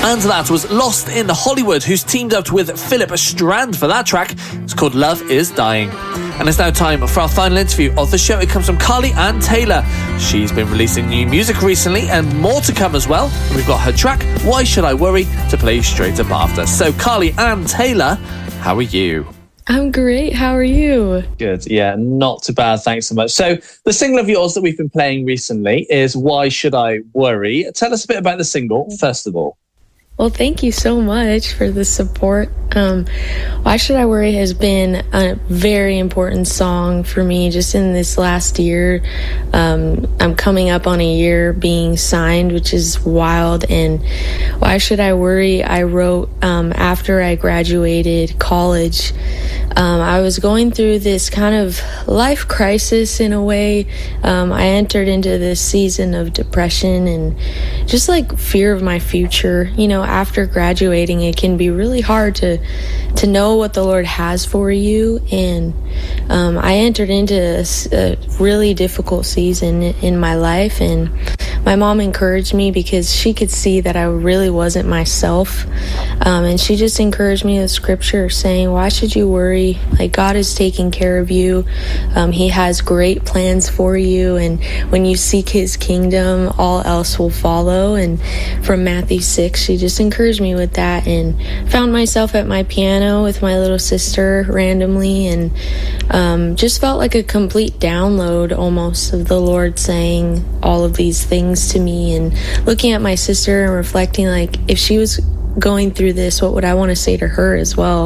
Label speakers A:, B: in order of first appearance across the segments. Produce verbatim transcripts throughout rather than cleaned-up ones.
A: And that was Lost in Hollywood, who's teamed up with Philip Strand for that track. It's called Love Is Dying. And it's now time for our final interview of the show. It comes from Carly Ann Taylor. She's been releasing new music recently and more to come as well. And we've got her track, Why Should I Worry, to play straight up after. So Carly Ann Taylor, how are you?
B: I'm great. How are you?
C: Good. Yeah, not too bad. Thanks so much. So the single of yours that we've been playing recently is Why Should I Worry? Tell us a bit about the single, first of all.
B: Well, thank you so much for the support. Um, Why Should I Worry has been a very important song for me just in this last year. Um, I'm coming up on a year being signed, which is wild. And Why Should I Worry, I wrote um, after I graduated college. Um, I was going through this kind of life crisis in a way. Um, I entered into this season of depression and just like fear of my future. You know, after graduating, it can be really hard to to know what the Lord has for you. And um, I entered into a, a really difficult season in my life, and my mom encouraged me because she could see that I really wasn't myself. Um, and she just encouraged me with scripture saying, why should you worry? Like, God is taking care of you. Um, he has great plans for you. And when you seek his kingdom, all else will follow. And from Matthew six, she just encouraged me with that, and found myself at my piano with my little sister randomly, and um, just felt like a complete download almost of the Lord saying all of these things to me, and looking at my sister and reflecting, like, if she was going through this, what would I want to say to her as well?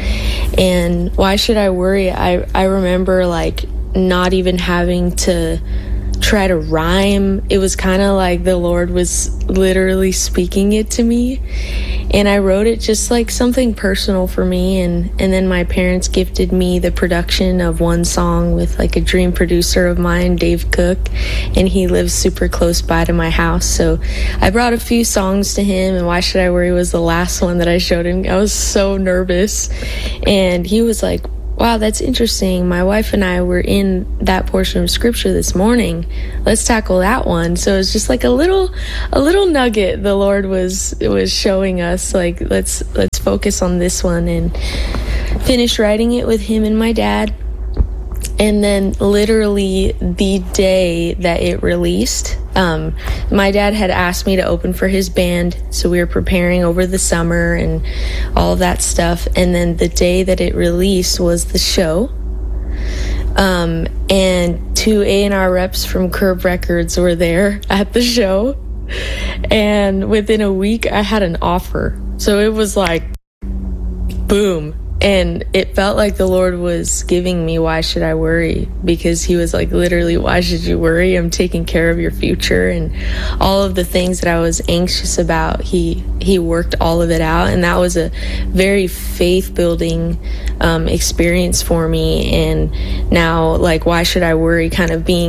B: And why should I worry? I, I remember like not even having to try to rhyme. It was kind of like the Lord was literally speaking it to me, and I wrote it just like something personal for me. And and then my parents gifted me the production of one song with like a dream producer of mine, Dave Cook, and he lives super close by to my house. So I brought a few songs to him, and Why Should I Worry was the last one that I showed him. I was so nervous, and he was like, wow, that's interesting. My wife and I were in that portion of scripture this morning. Let's tackle that one. So it's just like a little, a little nugget the Lord was was showing us. Like, let's let's focus on this one, and finished writing it with him and my dad. And then literally the day that it released, um, my dad had asked me to open for his band. So we were preparing over the summer and all of that stuff. And then the day that it released was the show. Um, and two A and R reps from Curb Records were there at the show. And within a week, I had an offer. So it was like, boom. And it felt like the Lord was giving me, why should I worry? Because he was like, literally, why should you worry? I'm taking care of your future. And all of the things that I was anxious about, he he worked all of it out. And that was a very faith-building um, experience for me. And now, like, why should I worry kind of being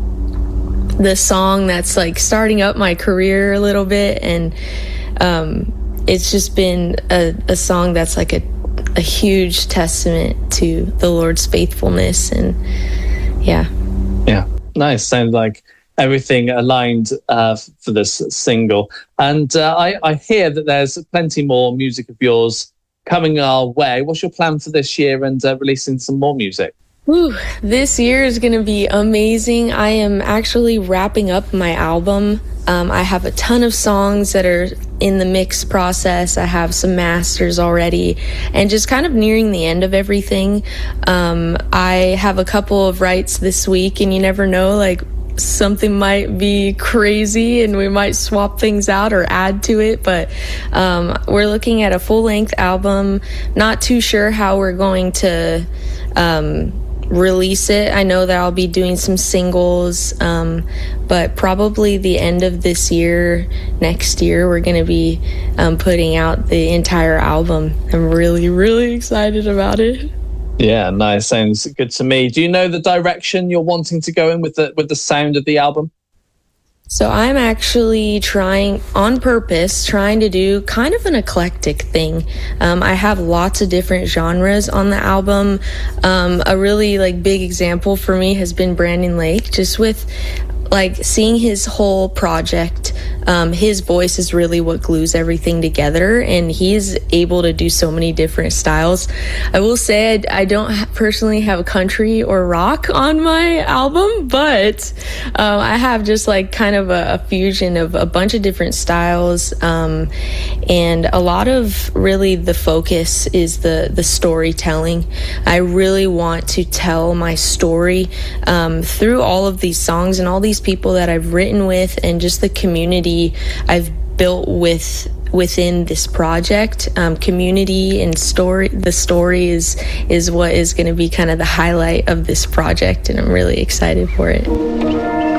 B: the song that's like starting up my career a little bit. And um, it's just been a, a song that's like a a huge testament to the Lord's faithfulness. And yeah.
C: Yeah. Nice. Sounds like everything aligned uh, for this single. And uh, I, I hear that there's plenty more music of yours coming our way. What's your plan for this year and uh, releasing some more music?
B: Whew, this year is going to be amazing. I am actually wrapping up my album. Um, I have a ton of songs that are in the mix process. I have some masters already, and just kind of nearing the end of everything. Um, I have a couple of writes this week, and you never know, like, something might be crazy and we might swap things out or add to it. But um, we're looking at a full-length album. Not too sure how we're going to um, release it. I know that I'll be doing some singles, um, but probably the end of this year, next year, we're going to be um, putting out the entire album. I'm really, really excited about it.
C: Yeah, nice. Sounds good to me. Do you know the direction you're wanting to go in with the with the sound of the album?
B: So I'm actually trying, on purpose, trying to do kind of an eclectic thing. Um, I have lots of different genres on the album. Um, a really like big example for me has been Brandon Lake, just with like seeing his whole project, um, his voice is really what glues everything together, and he's able to do so many different styles. I will say I, I don't ha- personally have country or rock on my album, but uh, I have just like kind of a, a fusion of a bunch of different styles, um, and a lot of really the focus is the the storytelling. I really want to tell my story um, through all of these songs and all these people that I've written with, and just the community I've built with within this project. Um, community and story, the story is is what is going to be kind of the highlight of this project, and I'm really excited for it.